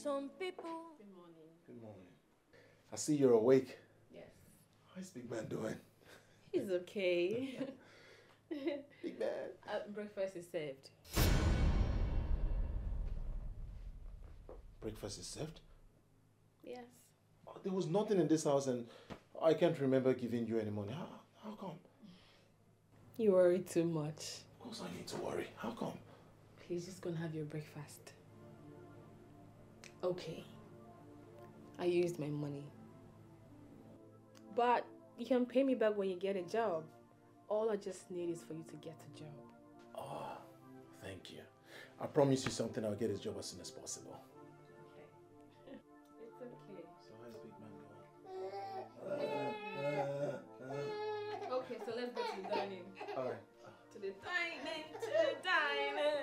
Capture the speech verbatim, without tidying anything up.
some people. Good morning. Good morning. I see you're awake. Yes. How's Big Man doing? He's okay. Big Man. Uh, breakfast is served. Breakfast is served? Yes. Oh, there was nothing in this house and I can't remember giving you any money. How, how come? You worry too much. Of course I need to worry. How come? Please just go and have your breakfast. Okay. I used my money. But you can pay me back when you get a job. All I just need is for you to get a job. Oh, thank you. I promise you something. I'll get his job as soon as possible.